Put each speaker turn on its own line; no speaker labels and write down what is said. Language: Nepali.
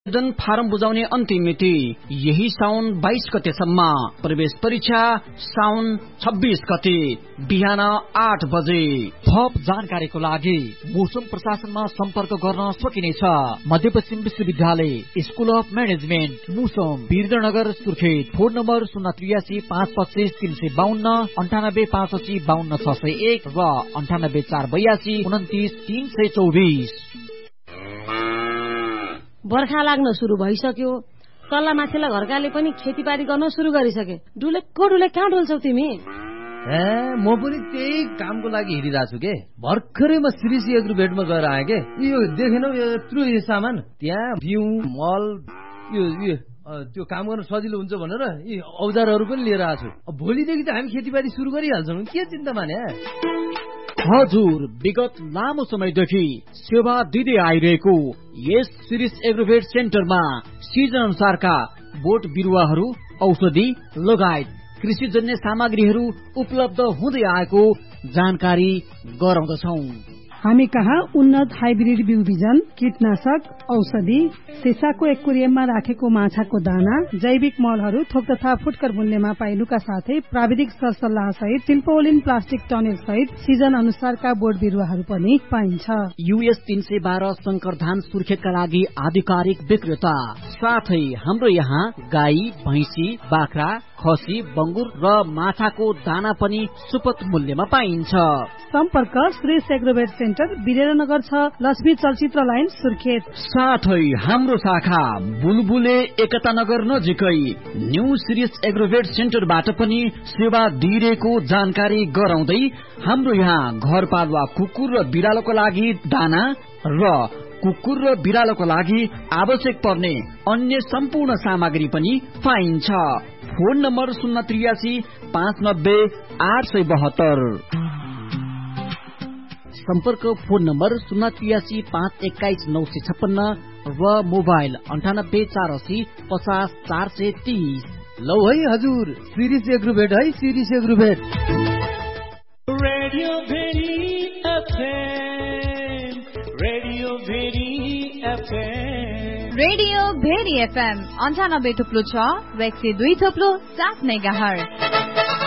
आवेदन फारम बुझाउने अन्तिम मिति यही साउन 22 गतेसम्म। प्रवेश परीक्षा साउन 26 गते बिहान 8 बजे।
थप जानकारीको लागि मौसम प्रशासनमा सम्पर्क गर्न सकिनेछ। मध्यपश्चिम विश्वविद्यालय स्कुल अफ म्यानेजमेन्ट मौसम वीरनगर सुर्खेत। फोन नम्बर 083 525 352 98 580 52 601 र 98 482 29 324।
बर्खा लाग्न सुरु भइसक्यो। तल्ला माथिल्ला घरकाले पनि खेतीपाती गर्न सुरु गरिसके। डुलेको डुले कहाँ डुल्छौ तिमी?
म पनि त्यही कामको लागि हिँडिरहेको छु के। भर्खरै म श्री एग्रोभेटमा गएर आएँ के। यो देखेनौ यत्रो यो सामान, त्यहाँ बिउ मल यो त्यो काम गर्न सजिलो हुन्छ भनेर यी औजारहरू पनि लिएर आएको छु। भोलिदेखि त हामी खेतीपाती सुरु गरिहाल्छौँ, के चिन्ता माने।
हजुर, विगत लामो समयदेखि सेवा दिँदै आइरहेको यस शिरीष एग्रोभेट सेन्टरमा सिजन अनुसारका बोट बिरुवाहरू, औषधि लगायत कृषिजन्य सामग्रीहरू उपलब्ध हुँदै आएको जानकारी गराउँदछौँ।
हामी कहाँ उन्नत हाइब्रिड बिउ बिजन, कीटनाशक, औषधि, सिसाको एक्वेरियममा राखेको माछाको दाना, जैविक मलहरू थोक तथा फुटकर मूल्यमा पाइनुका साथै प्राविधिक सरसल्लाह सहित टिम्पोलिन प्लास्टिक टनेल सहित सिजन अनुसारका बोट बिरुवाहरू पनि पाइन्छ।
US 312 शंकर धान सुर्खेतका लागि आधिकारिक विक्रेता। साथै हाम्रो यहाँ गाई, भैंसी, बाख्रा, खसी, बंगुर र माछाको दाना पनि सुपथ मूल्यमा पाइन्छ।
सम्पर्क श्री एग्रोभेट सेन्टर वीरेन्द्रनगर 6 लक्ष्मी चलचित्र लाइन सुर्खेत।
साथै हाम्रो शाखा बुलबुले एकता नगर नजिकै न्यू सिरिस एग्रोभेट सेन्टरबाट पनि सेवा दिइरहेको जानकारी गराउँदै हाम्रो यहाँ घरपालुवा कुकुर र बिरालोको लागि दाना र कुकुर र बिरालोको लागि आवश्यक पर्ने अन्य सम्पूर्ण सामग्री पनि पाइन्छ। Phone number 083 590 872। सम्पर्क फोन नम्बर 083 521 956 र मोबाइल 98 480 50 430।
लौ है हजुर, सिरिस एग्रोभेट है, series aggravate.
Radio very FM, radio very FM,
radio very FM 98.6 102.7 megahertz.